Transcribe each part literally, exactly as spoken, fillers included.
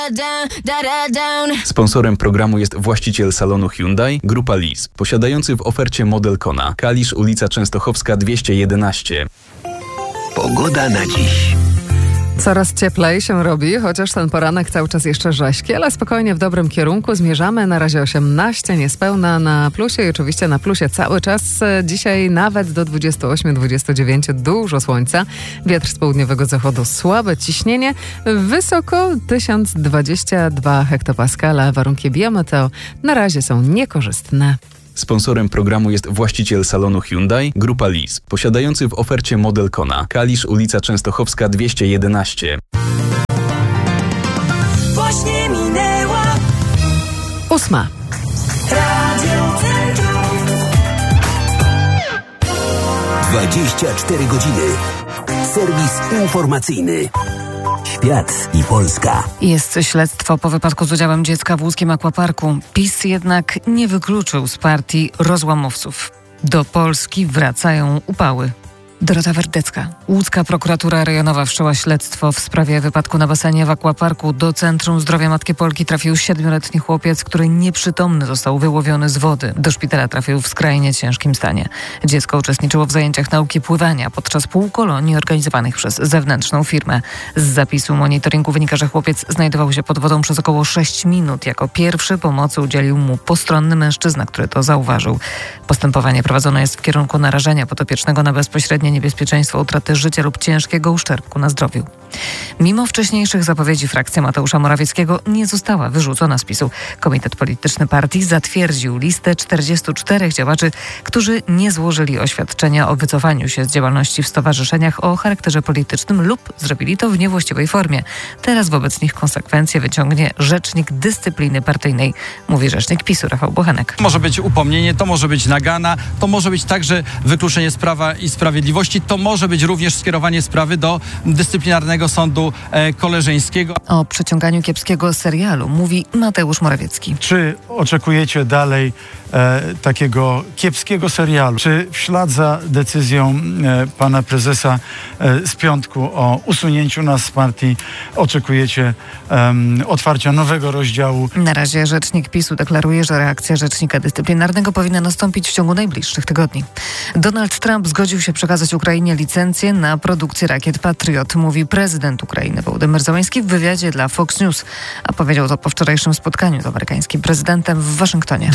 Sponsorem programu jest właściciel salonu Hyundai, Grupa Lease, posiadający w ofercie model Kona. Kalisz, ulica Częstochowska dwieście jedenaście. Pogoda na dziś. Coraz cieplej się robi, chociaż ten poranek cały czas jeszcze rześki, ale spokojnie w dobrym kierunku. Zmierzamy na razie osiemnaście, niespełna na plusie i oczywiście na plusie cały czas. Dzisiaj nawet do dwudziestu ośmiu dwudziestu dziewięciu dużo słońca. Wiatr z południowego zachodu słabe, ciśnienie wysoko tysiąc dwadzieścia dwa hektopaskala. Warunki biometeo na razie są niekorzystne. Sponsorem programu jest właściciel salonu Hyundai, Grupa Lease, posiadający w ofercie model Kona. Kalisz, ulica Częstochowska dwieście jedenaście. Właśnie minęła Ósma. Radio Centrum. dwadzieścia cztery godziny. Serwis informacyjny. Świat i Polska. Jest śledztwo po wypadku z udziałem dziecka w łódzkim akwaparku. PiS jednak nie wykluczył z partii rozłamowców. Do Polski wracają upały. Dorota Werdecka. Łódzka prokuratura rejonowa wszczęła śledztwo w sprawie wypadku na basenie w akwaparku. Do Centrum Zdrowia Matki Polki trafił siedmioletni chłopiec, który nieprzytomny został wyłowiony z wody. Do szpitala trafił w skrajnie ciężkim stanie. Dziecko uczestniczyło w zajęciach nauki pływania podczas półkolonii organizowanych przez zewnętrzną firmę. Z zapisu monitoringu wynika, że chłopiec znajdował się pod wodą przez około sześć minut. Jako pierwszy pomocy udzielił mu postronny mężczyzna, który to zauważył. Postępowanie prowadzone jest w kierunku narażenia podopiecznego na bezpośrednie niebezpieczeństwo utraty życia lub ciężkiego uszczerbku na zdrowiu. Mimo wcześniejszych zapowiedzi frakcja Mateusza Morawieckiego nie została wyrzucona z PiS-u. Komitet Polityczny Partii zatwierdził listę czterdziestu czterech działaczy, którzy nie złożyli oświadczenia o wycofaniu się z działalności w stowarzyszeniach o charakterze politycznym lub zrobili to w niewłaściwej formie. Teraz wobec nich konsekwencje wyciągnie rzecznik dyscypliny partyjnej, mówi rzecznik PiS-u Rafał Bochenek. Może być upomnienie, to może być nagana, to może być także wykluczenie z Prawa i Sprawiedliwości. To może być również skierowanie sprawy do dyscyplinarnego sądu e, koleżeńskiego. O przeciąganiu kiepskiego serialu mówi Mateusz Morawiecki. Czy oczekujecie dalej e, takiego kiepskiego serialu? Czy w ślad za decyzją e, pana prezesa e, z piątku o usunięciu nas z partii oczekujecie e, otwarcia nowego rozdziału? Na razie rzecznik PiS-u deklaruje, że reakcja rzecznika dyscyplinarnego powinna nastąpić w ciągu najbliższych tygodni. Donald Trump zgodził się przekazać Ukrainie licencję na produkcję rakiet Patriot, mówi prezydent Ukrainy Wołodymyr Zełenski w wywiadzie dla Fox News, a powiedział to po wczorajszym spotkaniu z amerykańskim prezydentem w Waszyngtonie.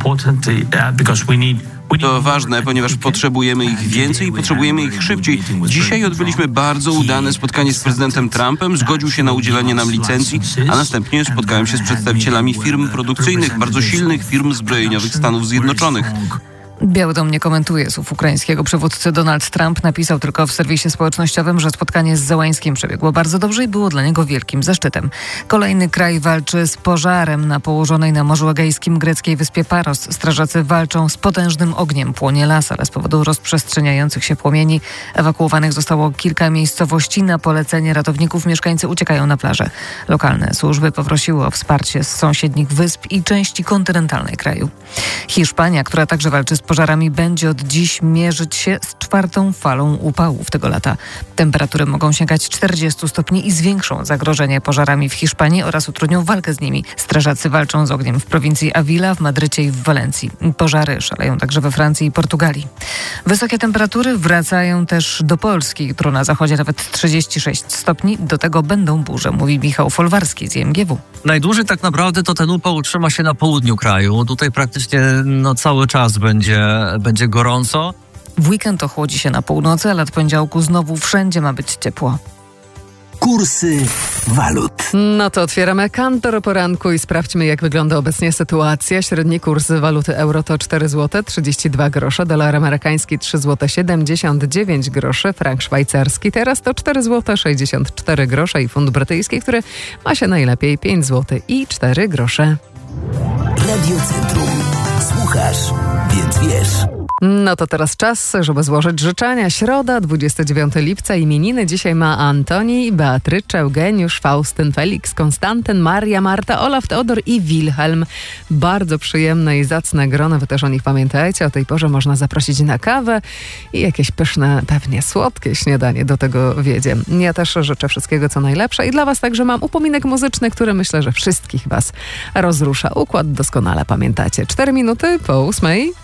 To ważne, ponieważ potrzebujemy ich więcej i potrzebujemy ich szybciej. Dzisiaj odbyliśmy bardzo udane spotkanie z prezydentem Trumpem, zgodził się na udzielenie nam licencji, a następnie spotkałem się z przedstawicielami firm produkcyjnych, bardzo silnych firm zbrojeniowych Stanów Zjednoczonych. Biały Dom nie komentuje słów ukraińskiego przywódcy. Donald Trump napisał tylko w serwisie społecznościowym, że spotkanie z Zełańskim przebiegło bardzo dobrze i było dla niego wielkim zaszczytem. Kolejny kraj walczy z pożarem na położonej na Morzu Egejskim greckiej wyspie Paros. Strażacy walczą z potężnym ogniem. Płonie las, ale z powodu rozprzestrzeniających się płomieni ewakuowanych zostało kilka miejscowości. Na polecenie ratowników mieszkańcy uciekają na plażę. Lokalne służby poprosiły o wsparcie z sąsiednich wysp i części kontynentalnej kraju. Hiszpania, która także walczy z pożarami, będzie od dziś mierzyć się z czwartą falą upałów tego lata. Temperatury mogą sięgać czterdziestu stopni i zwiększą zagrożenie pożarami w Hiszpanii oraz utrudnią walkę z nimi. Strażacy walczą z ogniem w prowincji Avila, w Madrycie i w Walencji. Pożary szaleją także we Francji i Portugalii. Wysokie temperatury wracają też do Polski. Jutro na zachodzie nawet trzydzieści sześć stopni. Do tego będą burze, mówi Michał Folwarski z I M G W. Najdłużej tak naprawdę to ten upał utrzyma się na południu kraju. Tutaj praktycznie no, cały czas będzie będzie gorąco. W weekend ochłodzi się na północy, ale od poniedziałku znowu wszędzie ma być ciepło. Kursy walut. No to otwieramy Kantor o poranku i sprawdźmy, jak wygląda obecnie sytuacja. Średni kurs waluty euro to cztery złote trzydzieści dwa grosze, dolar amerykański trzy złote siedemdziesiąt dziewięć groszy, frank szwajcarski teraz to cztery złote sześćdziesiąt cztery grosze i funt brytyjski, który ma się najlepiej pięć złotych i cztery grosze. Radio Centrum. Słuchasz, więc wiesz. No to teraz czas, żeby złożyć życzenia. Środa, dwudziestego dziewiątego lipca, imieniny. Dzisiaj ma Antoni, Beatrycze, Eugeniusz, Faustyn, Felix, Konstantyn, Maria, Marta, Olaf, Teodor i Wilhelm. Bardzo przyjemne i zacne grono. Wy też o nich pamiętajcie. O tej porze można zaprosić na kawę i jakieś pyszne, pewnie słodkie śniadanie do tego wiedzie. Ja też życzę wszystkiego, co najlepsze i dla was także mam upominek muzyczny, który myślę, że wszystkich was rozrusza. Układ doskonale pamiętacie. Cztery minuty po ósmej.